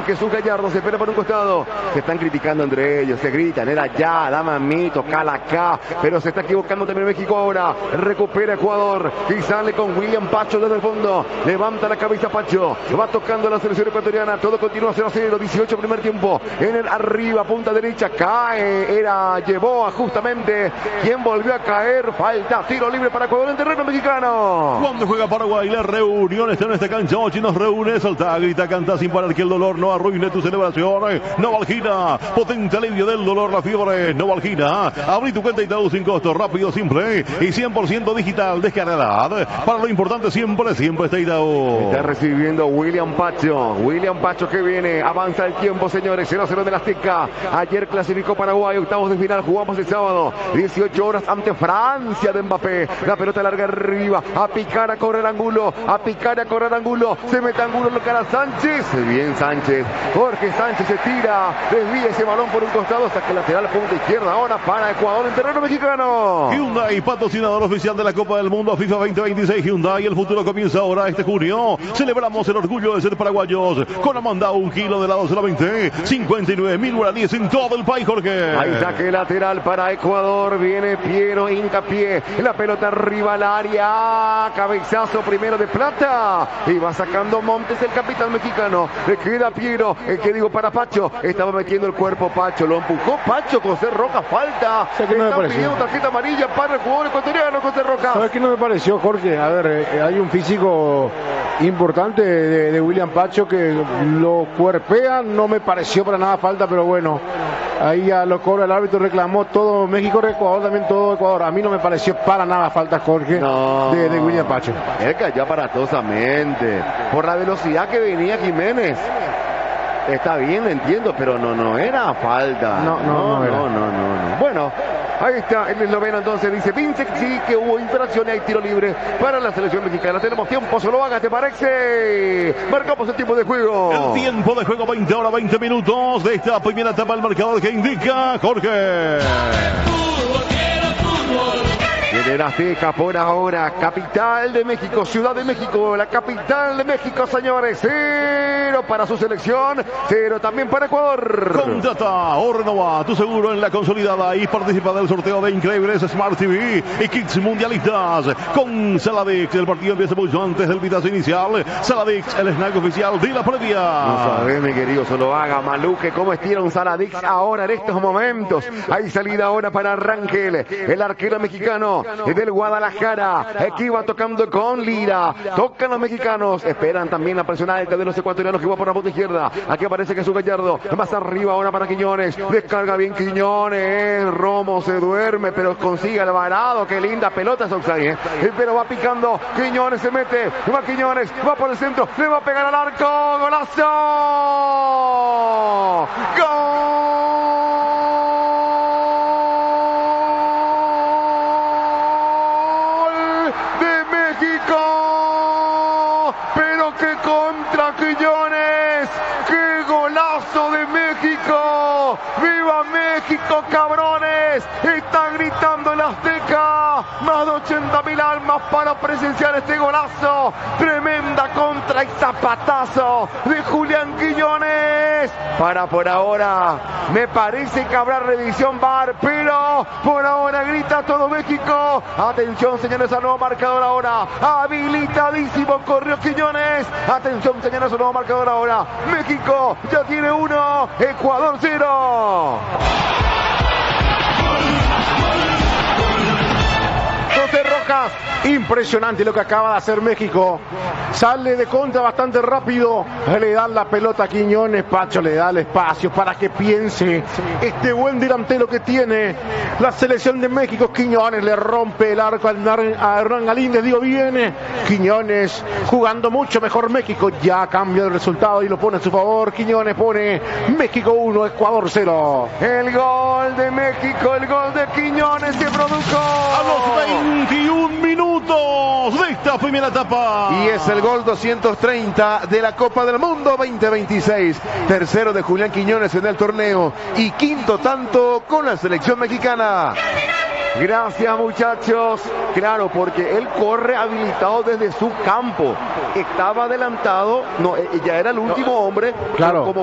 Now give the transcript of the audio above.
Jesús Gallardo se espera por un costado. Se están criticando entre ellos, se gritan, era ya, da mamito, cala acá. Pero se está equivocando también México ahora. Recupera Ecuador y sale con William Pacho desde el fondo. Levanta la cabeza Pacho. Va tocando la selección ecuatoriana. Todo continúa 0-0. 18 primer tiempo. En el arriba, punta derecha. Cae. Llevó justamente. Quien volvió a caer. Falta. Tiro libre para Ecuador en terreno mexicano. Cuando juega Paraguay, la reunión está en esta cancha. Ochi nos reúne. Salta, grita, canta sin parar que el dolor no arruine tu celebración. Novalgina. Potente alivio del dolor, la fiebre. Novalgina. Abrí tu cuenta Itaú sin costo. Rápido, simple y 100% digital. Descarga. Para lo importante siempre está Itaú. Está recibiendo William Pacho. William Pacho que viene. Avanza el tiempo, señores. 0-0 de la Azteca. Ayer clasificó Paraguay. Octavos de final. Jugamos el sábado. 18 horas ante Francia de Mbappé. La pelota larga arriba. A picar a correr ángulo. A picar a correr ángulo. Se mete ángulo. Lo cara Sánchez. Bien Sánchez. Jorge Sánchez se tira. Desvía ese balón por un costado. Saque lateral. Punta izquierda. Ahora para Ecuador en terreno mexicano. Hyundai, patrocinador oficial de la Copa del Mundo FIFA 2026. Hyundai, el futuro comienza ahora este junio. Celebramos el orgullo de ser paraguayos. Con Amanda, 1 kilo de helado solamente 59.000 guaraníes en todo el país, Jorge. Ahí saque lateral para Ecuador. Viene Piero, hincapié. La pelota arriba al área. Cabezazo primero de Plata. Y va sacando Montes, el capitán mexicano. Le queda Piero. Para Pacho. Estaba metiendo el cuerpo Pacho. Lo empujó Pacho. José Roca, falta. Está pidiendo tarjeta amarilla para el jugador ecuatoriano, José Roca. ¿Sabes qué no me pareció, Jorge? A ver, hay un físico importante de William Pacho que lo cuerpea. No me pareció para nada falta, pero bueno, ahí ya lo cobra el árbitro, reclamó todo México, Ecuador también, todo Ecuador. A mí no me pareció para nada falta, Jorge, de William Pacho. Él cayó aparatosamente por la velocidad que venía Jiménez. Está bien, entiendo, pero no era falta. No era. Bueno, ahí está el esloveno, entonces dice Vince sí que hubo infracción y hay tiro libre para la selección mexicana. Tenemos tiempo, solo haga, ¿te parece? Marcamos el tiempo de juego. El tiempo de juego, 20 horas, 20 minutos de esta primera etapa, el marcador que indica Jorge. De la Azteca por ahora, capital de México, Ciudad de México, la capital de México, señores. 0 para su selección, 0 también para Ecuador. Contrata o renova tu seguro en la consolidada y participa del sorteo de increíbles Smart TV y kits mundialistas. Con Saladix, el partido empieza mucho antes del pitazo inicial. Saladix, el snack oficial de la previa. No sabés, mi querido, solo haga Maluque, cómo estira un Saladix ahora en estos momentos. Hay salida ahora para Rangel, el arquero mexicano del Guadalajara. Aquí va tocando con Lira. Tocan los mexicanos. Esperan también la presión alta de los ecuatorianos que va por la punta izquierda. Aquí aparece Jesús Gallardo. Más arriba ahora para Quiñones. Descarga bien Quiñones. Romo se duerme, pero consigue Alvarado. Qué linda pelota Soxay, pero va picando. Quiñones se mete. Va Quiñones. Va por el centro. Le va a pegar al arco. ¡Golazo! ¡Gol! Quiñones, qué golazo de México, viva México, cabrones, están gritando en la Azteca, más de 80.000 almas para presenciar este golazo, tremenda contra y zapatazo de Julián Quiñones. Para por ahora, me parece que habrá revisión VAR, pero por ahora grita todo México. Atención, señores, al nuevo marcador ahora, habilitadísimo, corrió Quiñones. Atención, señores, al nuevo marcador ahora. México ya tiene 1, Ecuador 0. José Rojas, impresionante lo que acaba de hacer México. Sale de contra bastante rápido. Le dan la pelota a Quiñones. Pacho le da el espacio para que piense. Este buen delantero que tiene la selección de México. Quiñones le rompe el arco a Hernán Galíndez. Viene Quiñones jugando mucho mejor México. Ya cambia el resultado y lo pone a su favor. Quiñones pone México 1, Ecuador 0. El gol de México, el gol de Quiñones se produjo a los 21 minutos de esta primera etapa. Y es el gol 230 de la Copa del Mundo 2026. Tercero de Julián Quiñones en el torneo y quinto tanto con la selección mexicana. Gracias, muchachos. Claro, porque él corre habilitado desde su campo. Estaba adelantado, ya era el último hombre. Claro. Como